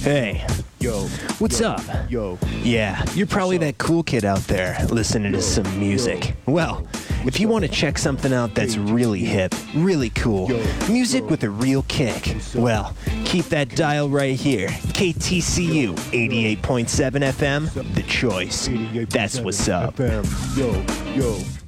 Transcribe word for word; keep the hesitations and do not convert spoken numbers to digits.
Hey, Yo, what's yo, up? Yo, Yeah, you're probably that cool kid out there listening to some music. Well, if you want to check something out that's really hip, really cool, music with a real kick, well, keep that dial right here. K T C U eighty-eight point seven F M, The Choice. That's what's up. F M. Yo, yo.